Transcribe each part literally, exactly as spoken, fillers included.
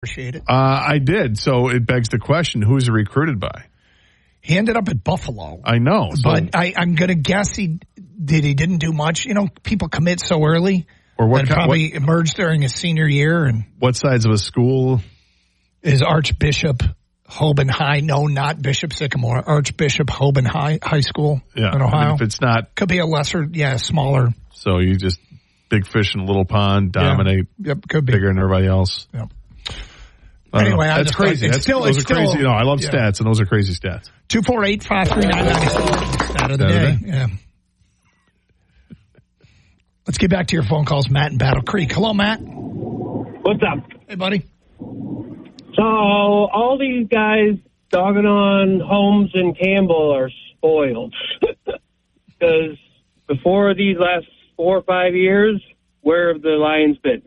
appreciate it. Uh, I did. So it begs the question, who's he recruited by? He ended up at Buffalo. I know. So. But I, I'm going to guess he did. He didn't do much. You know, people commit so early. Or what? And Kind, probably what, emerged during his senior year. And what sides of a school? Is Archbishop Hoban High? No, not Bishop Sycamore. Archbishop Hoban High High School yeah, in Ohio. I mean, if it's not, could be a lesser, yeah, smaller. So you just big fish in a little pond, dominate. Yeah. Yep, could be bigger than everybody else. Yep. Uh, anyway, I that's crazy. That's, still, those are still, crazy. You know, I love yeah. stats, and those are crazy stats. Two four eight five three nine nine. Stat of the day. Yeah. Let's get back to your phone calls, Matt in Battle Creek. Hello, Matt. What's up? Hey, buddy. So all these guys dogging on Holmes and Campbell are spoiled because before these last four or five years, where have the Lions been?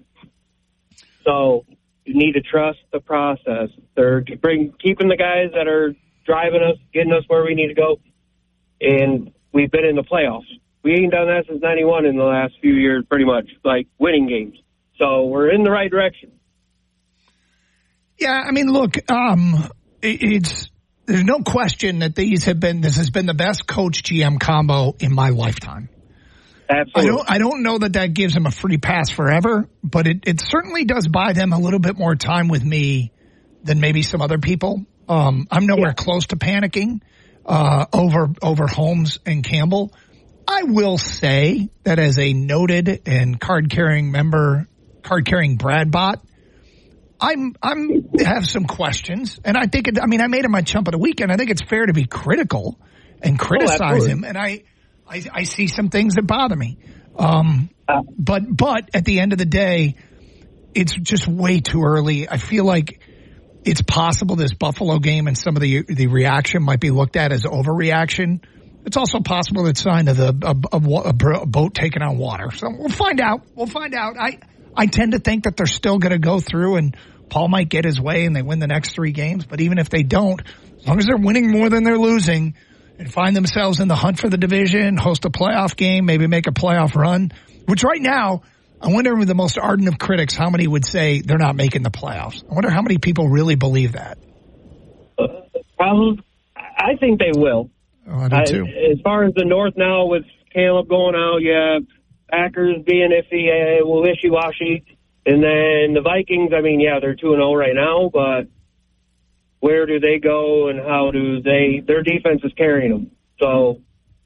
So you need to trust the process. They're bring, keeping the guys that are driving us, getting us where we need to go, and we've been in the playoffs. We ain't done that since ninety-one in the last few years, pretty much, like winning games. So we're in the right direction. Yeah, I mean, look, um, it, it's there's no question that these have been this has been the best coach G M combo in my lifetime. Absolutely. I don't I don't know that that gives them a free pass forever, but it, it certainly does buy them a little bit more time with me than maybe some other people. Um, I'm nowhere yeah. close to panicking uh, over over Holmes and Campbell. I will say that as a noted and card carrying member, card carrying Brad bot, I'm I'm have some questions, and I think it, I mean I made him my chump of the weekend. I think it's fair to be critical and criticize oh, him, and I, I I see some things that bother me. Um, uh, but but at the end of the day, it's just way too early. I feel like it's possible this Buffalo game and some of the the reaction might be looked at as overreaction. It's also possible it's a sign of the a, a, a boat taking on water. So we'll find out. We'll find out. I. I tend to think that they're still going to go through and Paul might get his way and they win the next three games. But even if they don't, as long as they're winning more than they're losing and find themselves in the hunt for the division, host a playoff game, maybe make a playoff run, which right now, I wonder with the most ardent of critics, how many would say they're not making the playoffs. I wonder how many people really believe that. Uh, probably, I think they will. Oh, I do too. I, as far as the North now with Caleb going out, yeah, Packers being iffy, uh, well, wishy-washy. And then the Vikings, I mean, yeah, they're two and oh right now, but where do they go and how do they – their defense is carrying them. So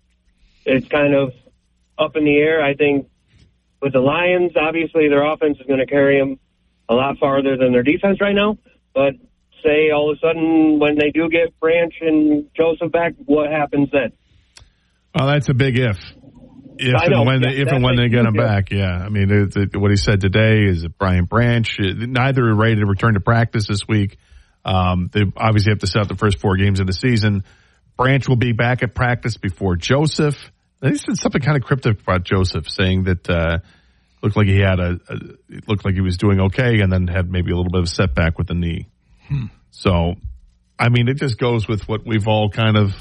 it's kind of up in the air. I think with the Lions, obviously their offense is going to carry them a lot farther than their defense right now. But say all of a sudden when they do get Branch and Joseph back, what happens then? Well, that's a big if. If I know, and when, that, they, if and when they get him back, yeah. I mean, it, it, what he said today is that Brian Branch, neither are ready to return to practice this week. Um, they obviously have to set up the first four games of the season. Branch will be back at practice before Joseph. They said something kind of cryptic about Joseph, saying that uh, looked like he had a, a it looked like he was doing okay, and then had maybe a little bit of a setback with the knee. Hmm. So, I mean, it just goes with what we've all kind of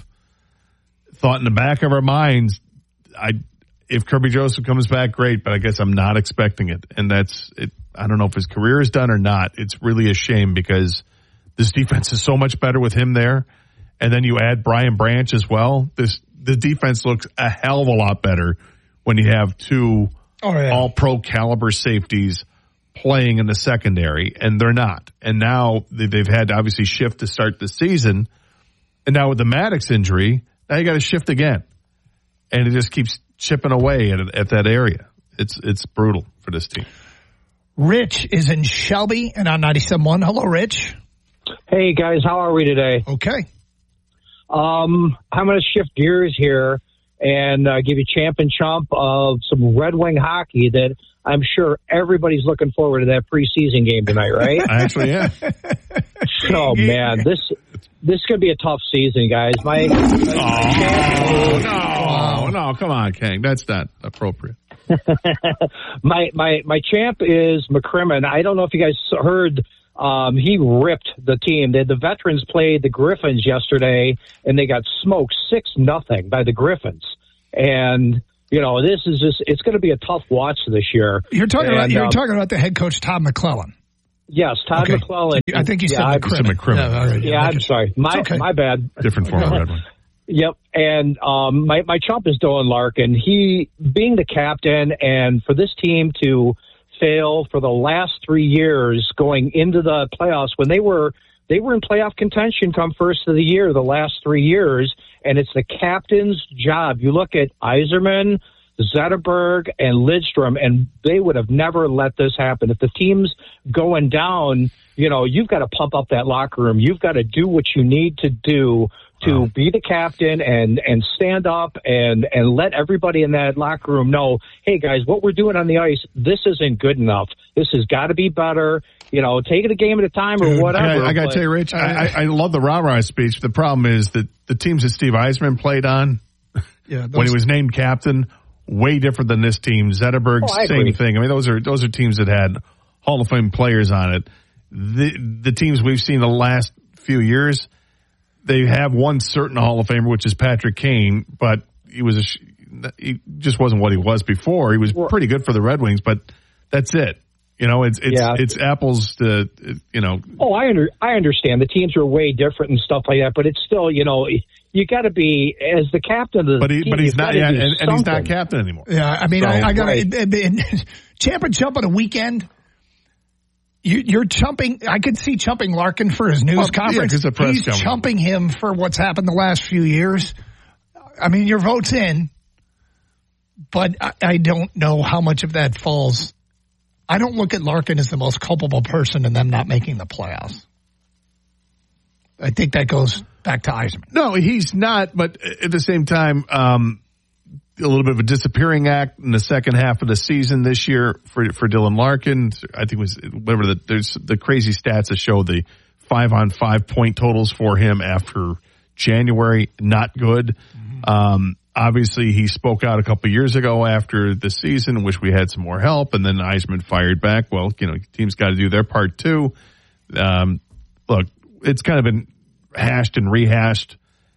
thought in the back of our minds. I. If Kirby Joseph comes back, great, but I guess I'm not expecting it. And that's it. I don't know if his career is done or not. It's really a shame because this defense is so much better with him there. And then you add Brian Branch as well. This the defense looks a hell of a lot better when you have two oh, yeah. all-pro caliber safeties playing in the secondary, and they're not. And now they've had to obviously shift to start the season. And now with the Maddox injury, now you got to shift again. And it just keeps chipping away at, at that area. It's it's brutal for this team. Rich is in Shelby and on ninety-seven point one. Hello, Rich. Hey, guys. How are we today? Okay. Um, I'm going to shift gears here and uh, give you champ and chump of some Red Wing hockey that I'm sure everybody's looking forward to that preseason game tonight, right? Actually, yeah. Oh, man. This this is going to be a tough season, guys. My, oh, no, no, come on, Kang. That's not appropriate. my my my champ is McCrimmon. I don't know if you guys heard, um, he ripped the team. The, the veterans played the Griffins yesterday, and they got smoked six nothing by the Griffins. And, you know, this is just, it's going to be a tough watch this year. You're talking and, about you're um, talking about the head coach, Todd McClellan. Yes, Todd okay. McClellan. I think you said yeah, McCrimmon. McCrimmon. Yeah, all right. yeah, I'm sorry. My okay. my bad. Different form of Red Wing. Yep, and um, my my chump is Dylan Larkin. He being the captain, and for this team to fail for the last three years going into the playoffs when they were they were in playoff contention come first of the year, the last three years, and it's the captain's job. You look at Yzerman, Zetterberg, and Lidstrom, and they would have never let this happen. If the team's going down, you know, you've got to pump up that locker room. You've got to do what you need to do to be the captain and, and stand up and, and let everybody in that locker room know, hey, guys, what we're doing on the ice, this isn't good enough. This has got to be better. You know, take it a game at a time or whatever. I, I got to tell you, Rich, I, I, I love the rah-rah speech. The problem is that the teams that Steve Yzerman played on, yeah, those, when he was named captain, way different than this team. Zetterberg, oh, same agree. thing. I mean, those are those are teams that had Hall of Fame players on it. The the teams we've seen the last few years, they have one certain Hall of Famer, which is Patrick Kane, but he was a, he just wasn't what he was before. He was pretty good for the Red Wings, but that's it. You know, it's it's yeah. it's apples to, you know. Oh, I under I understand the teams are way different and stuff like that, but it's still, you know, you got to be as the captain of the but he, team. But he's not, yeah, and, and he's not something. captain anymore. Yeah, I mean, so, I, I got right. to champ and chump on a weekend. You, you're chumping. I could see chumping Larkin for his news well, conference. Yeah, the press he's coming. chumping him for what's happened the last few years. I mean, your vote's in, but I, I don't know how much of that falls. I don't look at Larkin as the most culpable person in them not making the playoffs. I think that goes back to Yzerman. No, he's not, but at the same time, um, a little bit of a disappearing act in the second half of the season this year for for Dylan Larkin. I think it was whatever the there's the crazy stats that show the five on five point totals for him after January, not good. Mm-hmm. Um, obviously, he spoke out a couple of years ago after the season, wish we had some more help, and then Yzerman fired back. Well, you know, teams got to do their part too. Um, look, it's kind of been hashed and rehashed.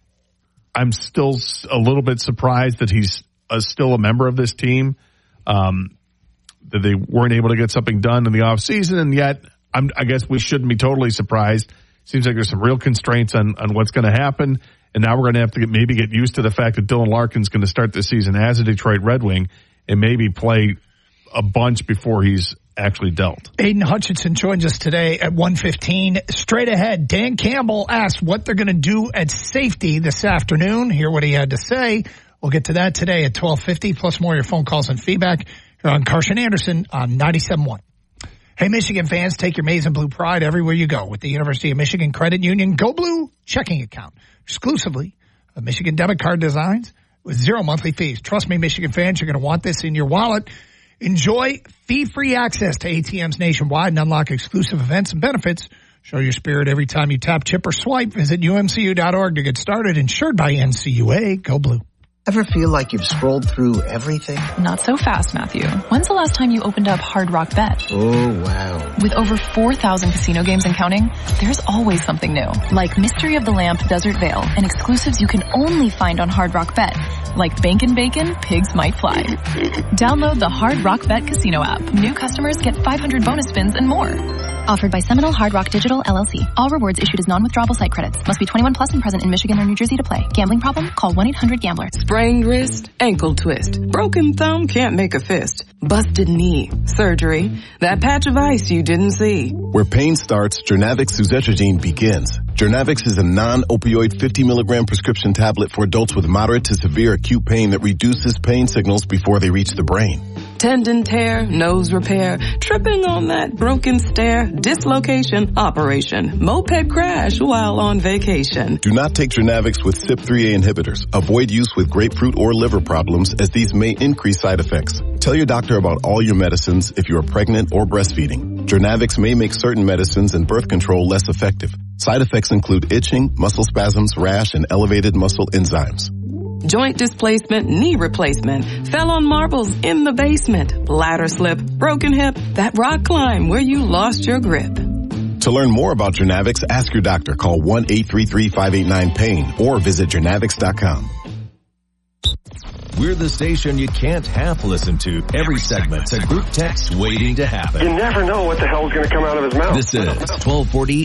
I'm still a little bit surprised that he's uh, still a member of this team, um, that they weren't able to get something done in the off season, and yet I'm, I guess we shouldn't be totally surprised. Seems like there's some real constraints on, on what's going to happen, and now we're going to have to get, maybe get used to the fact that Dylan Larkin's going to start the season as a Detroit Red Wing and maybe play a bunch before he's actually dealt. Aiden Hutchinson joins us today at one fifteen. Straight ahead, Dan Campbell asked what they're going to do at safety this afternoon. Hear what he had to say. We'll get to that today at twelve fifty, plus more of your phone calls and feedback here on Carson Anderson on ninety-seven point one. Hey, Michigan fans, take your maize and blue pride everywhere you go with the University of Michigan Credit Union Go Blue checking account, exclusively of Michigan debit card designs with zero monthly fees. Trust me, Michigan fans, you're going to want this in your wallet. Enjoy fee-free access to A T Ms nationwide and unlock exclusive events and benefits. Show your spirit every time you tap, chip, or swipe. Visit U M C U dot org to get started. Insured by N C U A. Go Blue. Ever feel like you've scrolled through everything? Not so fast, Matthew. When's the last time you opened up Hard Rock Bet? Oh, wow. With over four thousand casino games and counting, there's always something new. Like Mystery of the Lamp Desert Vale and exclusives you can only find on Hard Rock Bet. Like Bankin' Bacon, Pigs Might Fly. Download the Hard Rock Bet Casino app. New customers get five hundred bonus spins and more. Offered by Seminole Hard Rock Digital, L L C. All rewards issued as non-withdrawable site credits. Must be twenty-one plus and present in Michigan or New Jersey to play. Gambling problem? Call one eight hundred gambler. Sprained wrist, ankle twist. Broken thumb, can't make a fist. Busted knee, surgery. That patch of ice you didn't see. Where pain starts, Journavx suzetrigine begins. Journavx is a non-opioid fifty milligram prescription tablet for adults with moderate to severe acute pain that reduces pain signals before they reach the brain. Tendon tear, nose repair, tripping on that broken stair, dislocation, operation, moped crash while on vacation. Do not take Journavx with C Y P three A inhibitors. Avoid use with grapefruit or liver problems as these may increase side effects. Tell your doctor about all your medicines if you are pregnant or breastfeeding. Journavx may make certain medicines and birth control less effective. Side effects include itching, muscle spasms, rash, and elevated muscle enzymes. Joint displacement, knee replacement, fell on marbles in the basement, ladder slip, broken hip, that rock climb where you lost your grip. To learn more about Journavx, ask your doctor. Call one eight three three, five eight nine, pain or visit journavx dot com. We're the station you can't half listen to. Every segment's a group text waiting to happen. You never know what the hell's going to come out of his mouth. This is twelve forty